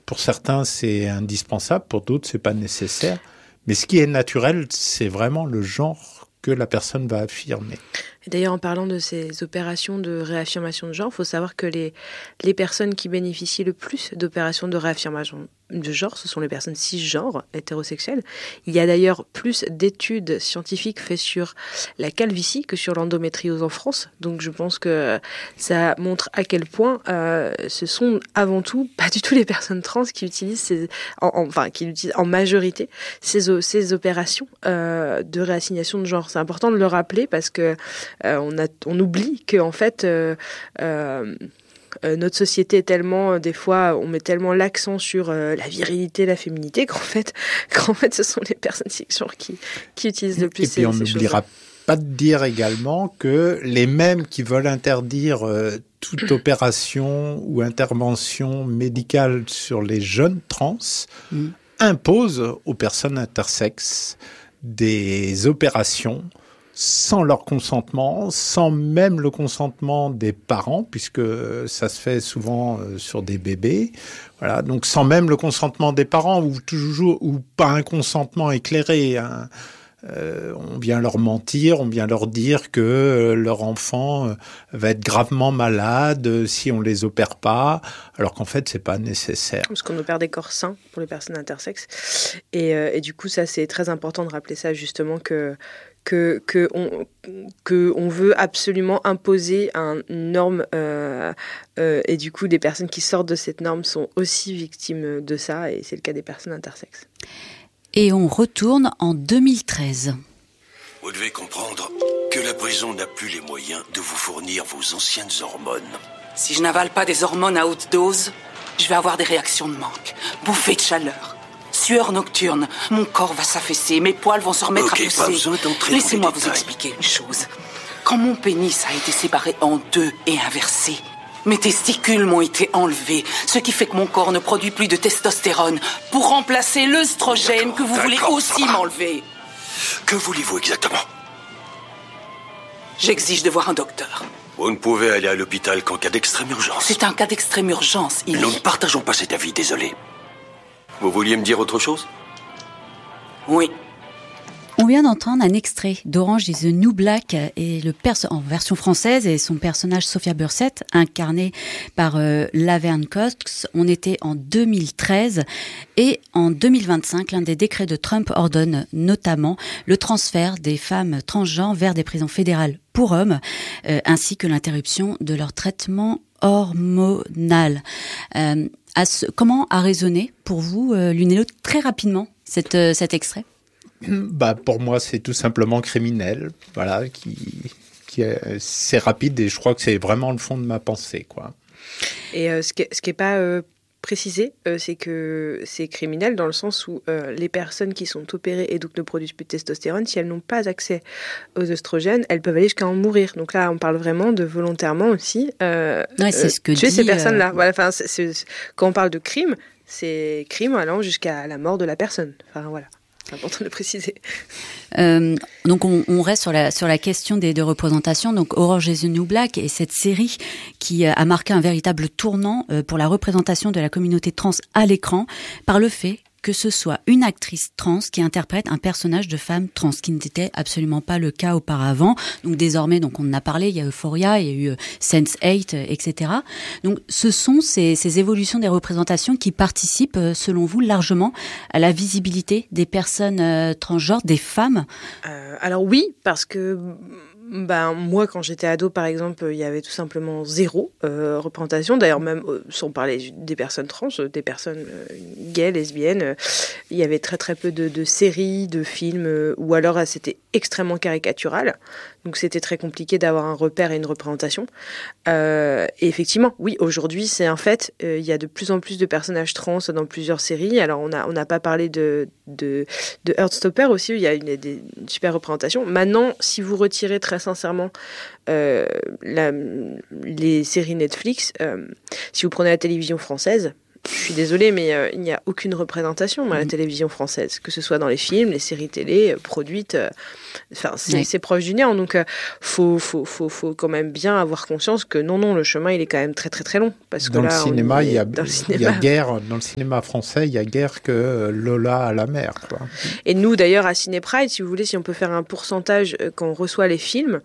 pour certains, c'est indispensable, pour d'autres, c'est pas nécessaire. Mais ce qui est naturel, c'est vraiment le genre que la personne va affirmer. Et d'ailleurs, en parlant de ces opérations de réaffirmation de genre, il faut savoir que les personnes qui bénéficient le plus d'opérations de réaffirmation de genre, ce sont les personnes cisgenres, hétérosexuelles. Il y a d'ailleurs plus d'études scientifiques faites sur la calvitie que sur l'endométriose en France. Donc je pense que ça montre à quel point ce sont avant tout pas du tout les personnes trans qui utilisent qui l'utilisent en majorité ces opérations de réassignation de genre. C'est important de le rappeler parce que on oublie que en fait notre société est tellement, des fois, on met tellement l'accent sur la virilité, la féminité, qu'en fait, ce sont les personnes cisgenres qui utilisent le plus ces choses. Et puis on n'oubliera pas de dire également que les mêmes qui veulent interdire toute opération ou intervention médicale sur les jeunes trans imposent aux personnes intersexes des opérations sans leur consentement, sans même le consentement des parents, puisque ça se fait souvent sur des bébés. Voilà, donc sans même le consentement des parents, ou pas un consentement éclairé. Hein. On vient leur mentir, on vient leur dire que leur enfant va être gravement malade si on les opère pas, alors qu'en fait c'est pas nécessaire. Parce qu'on opère des corps sains pour les personnes intersexes, et du coup ça c'est très important de rappeler ça justement que on veut absolument imposer une norme et du coup des personnes qui sortent de cette norme sont aussi victimes de ça, et c'est le cas des personnes intersexes. Et on retourne en 2013. Vous devez comprendre que la prison n'a plus les moyens de vous fournir vos anciennes hormones. Si je n'avale pas des hormones à haute dose, je vais avoir des réactions de manque, bouffées de chaleur, sueur nocturne, mon corps va s'affaisser, mes poils vont se remettre à pousser. Pas besoin d'entrer Laissez-moi dans les vous détails. expliquer une chose. Quand mon pénis a été séparé en deux et inversé, mes testicules m'ont été enlevés, ce qui fait que mon corps ne produit plus de testostérone pour remplacer l'œstrogène que vous voulez aussi m'enlever. Que voulez-vous exactement? J'exige de voir un docteur. Vous ne pouvez aller à l'hôpital qu'en cas d'extrême urgence. C'est un cas d'extrême urgence. Nous ne partageons pas cet avis, désolé. Vous vouliez me dire autre chose? Oui. On vient d'entendre un extrait d'Orange is the New Black et en version française, et son personnage Sophia Bursett, incarnée par Laverne Cox. On était en 2013 et en 2025, l'un des décrets de Trump ordonne notamment le transfert des femmes transgenres vers des prisons fédérales pour hommes, ainsi que l'interruption de leur traitement hormonal. Comment a résonné pour vous, l'une et l'autre, très rapidement, cet extrait? Pour moi, c'est tout simplement criminel. Voilà, c'est rapide, et je crois que c'est vraiment le fond de ma pensée, quoi. Et ce qui est pas précisé, c'est que c'est criminel dans le sens où les personnes qui sont opérées et donc ne produisent plus de testostérone, si elles n'ont pas accès aux oestrogènes, elles peuvent aller jusqu'à en mourir. Donc là, on parle vraiment de volontairement aussi c'est ce que tuer dit, ces personnes-là. Voilà, quand on parle de crime, c'est crime allant jusqu'à la mort de la personne. Enfin voilà. C'est important de le préciser. Donc on reste sur la question de représentation. Donc Orange is the New Black est cette série qui a marqué un véritable tournant pour la représentation de la communauté trans à l'écran par le fait que ce soit une actrice trans qui interprète un personnage de femme trans, ce qui n'était absolument pas le cas auparavant. Donc désormais, on en a parlé, il y a Euphoria, il y a eu Sense8, etc. Donc ce sont ces évolutions des représentations qui participent, selon vous, largement à la visibilité des personnes transgenres, des femmes. Alors oui, parce que moi, quand j'étais ado, par exemple, il y avait tout simplement zéro représentation. D'ailleurs, même sans parler des personnes trans, des personnes gays, lesbiennes, il y avait très très peu de séries, de films, ou alors c'était extrêmement caricatural. Donc c'était très compliqué d'avoir un repère et une représentation. Et effectivement, oui, aujourd'hui, c'est un fait. Il y a de plus en plus de personnages trans dans plusieurs séries. Alors on n'a pas parlé de Heartstopper aussi, où il y a une super représentation. Maintenant, si vous retirez très sincèrement les séries Netflix, si vous prenez la télévision française, je suis désolée, mais il n'y a aucune représentation à la télévision française, que ce soit dans les films, les séries télé produites. C'est proche du néant. Donc, faut quand même bien avoir conscience que non, le chemin, il est quand même très, très, très long. Parce que dans là, le cinéma, il y a guère, dans le cinéma français, il y a guère que Lola à la mer, quoi. Et nous, d'ailleurs, à Ciné Pride, si vous voulez, si on peut faire un pourcentage quand on reçoit les films,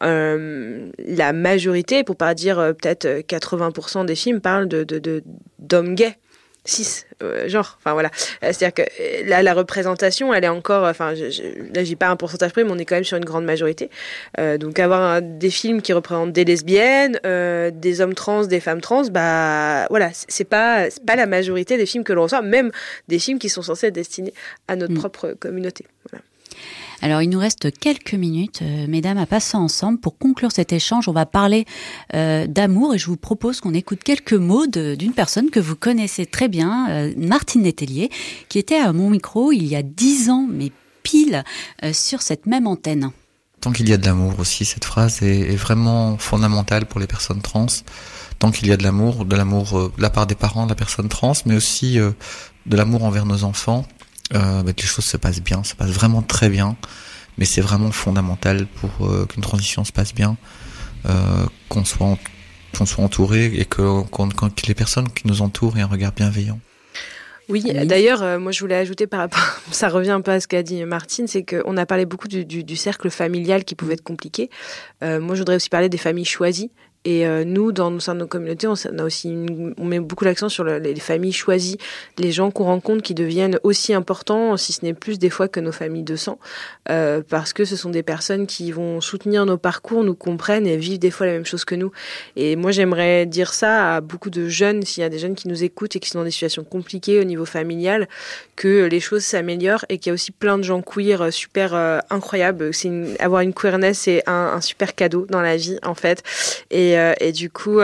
la majorité, pour pas dire peut-être 80% des films parlent d'hommes gays. 6, enfin voilà. C'est-à-dire que là, la représentation, elle est encore, là, j'ai pas un pourcentage près, mais on est quand même sur une grande majorité. Donc avoir des films qui représentent des lesbiennes, des hommes trans, des femmes trans, voilà, c'est pas la majorité des films que l'on reçoit, même des films qui sont censés être destinés à notre propre communauté. Voilà. Alors, il nous reste quelques minutes, mesdames, à passer ensemble. Pour conclure cet échange, on va parler d'amour et je vous propose qu'on écoute quelques mots d'une personne que vous connaissez très bien, Martine Letellier, qui était à mon micro il y a 10 ans, mais pile, sur cette même antenne. Tant qu'il y a de l'amour aussi, cette phrase est vraiment fondamentale pour les personnes trans. Tant qu'il y a de l'amour de la part des parents de la personne trans, mais aussi de l'amour envers nos enfants. Les choses se passent bien, ça passe vraiment très bien, mais c'est vraiment fondamental pour qu'une transition se passe bien, qu'on soit entouré et que les personnes qui nous entourent aient un regard bienveillant. Oui, d'ailleurs, moi je voulais ajouter par rapport, ça revient un peu à ce qu'a dit Martine, c'est qu'on a parlé beaucoup du cercle familial qui pouvait être compliqué. Moi je voudrais aussi parler des familles choisies. Et nous, au sein de nos communautés, on met beaucoup l'accent sur les familles choisies, les gens qu'on rencontre qui deviennent aussi importants, si ce n'est plus des fois que nos familles de sang, parce que ce sont des personnes qui vont soutenir nos parcours, nous comprennent et vivent des fois la même chose que nous. Et moi, j'aimerais dire ça à beaucoup de jeunes, s'il y a des jeunes qui nous écoutent et qui sont dans des situations compliquées au niveau familial, que les choses s'améliorent et qu'il y a aussi plein de gens queer super incroyables. Avoir une queerness, c'est un super cadeau dans la vie, en fait. Et du coup,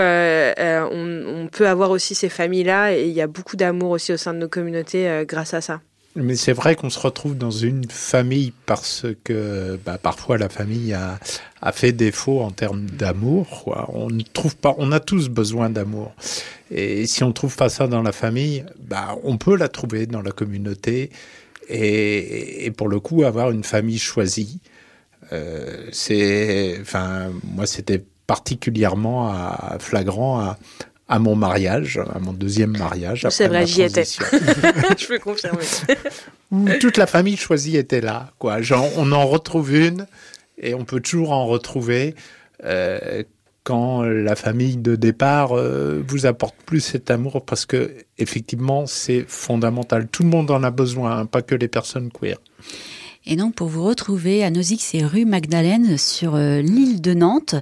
on peut avoir aussi ces familles-là et il y a beaucoup d'amour aussi au sein de nos communautés grâce à ça. Mais c'est vrai qu'on se retrouve dans une famille parce que parfois la famille a fait défaut en termes d'amour, quoi. On ne trouve pas, on a tous besoin d'amour. Et si on ne trouve pas ça dans la famille, on peut la trouver dans la communauté et pour le coup avoir une famille choisie. Moi c'était particulièrement flagrant à mon mariage, à mon deuxième mariage. C'est vrai, j'y étais. Je peux confirmer. Où toute la famille choisie était là, quoi. Genre, on en retrouve une et on peut toujours en retrouver quand la famille de départ vous apporte plus cet amour parce que effectivement, c'est fondamental. Tout le monde en a besoin, hein, pas que les personnes queer. Et donc, pour vous retrouver à Nozick, c'est rue Magdalene sur l'île de Nantes.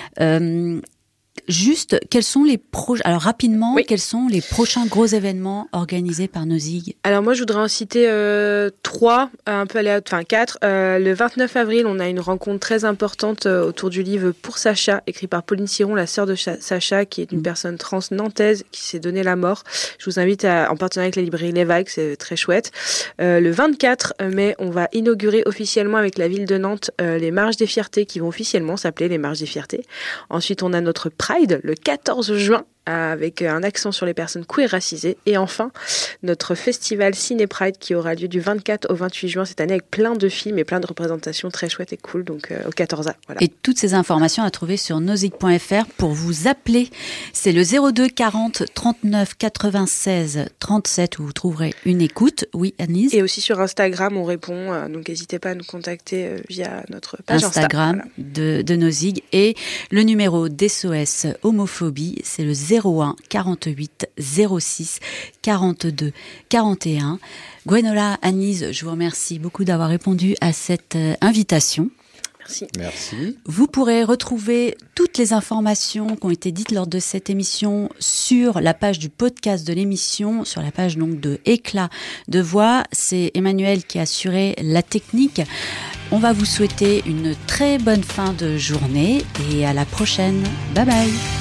Juste, quels sont les alors rapidement, quels sont les prochains gros événements organisés par Nozick ? Alors moi, je voudrais en citer 3, un peu aléatoires, 4. Le 29 avril, on a une rencontre très importante autour du livre Pour Sacha, écrit par Pauline Siron, la sœur de Sacha, qui est une personne trans nantaise qui s'est donné la mort. Je vous invite en partenariat avec la librairie Les Vagues, c'est très chouette. Le 24 mai, on va inaugurer officiellement avec la ville de Nantes les Marches des Fiertés, qui vont officiellement s'appeler les Marches des Fiertés. Ensuite, on a notre Pride, le 14 juin, avec un accent sur les personnes queer racisées. Et enfin, notre festival Ciné Pride qui aura lieu du 24 au 28 juin cette année avec plein de films et plein de représentations très chouettes et cool, donc au 14A. Voilà. Et toutes ces informations à trouver sur nozick.fr pour vous appeler. C'est le 02 40 39 96 37 où vous trouverez une écoute. Oui, Anise. Et aussi sur Instagram, on répond, donc n'hésitez pas à nous contacter via notre page Instagram de Nozick. Et le numéro d'SOS Homophobie, c'est le 01 48 06 42 41. Gwenola, Anise, je vous remercie beaucoup d'avoir répondu à cette invitation. Merci. Vous pourrez retrouver toutes les informations qui ont été dites lors de cette émission sur la page du podcast de l'émission, sur la page donc de Éclat de voix. C'est Emmanuel qui a assuré la technique. On va vous souhaiter une très bonne fin de journée et à la prochaine. Bye bye.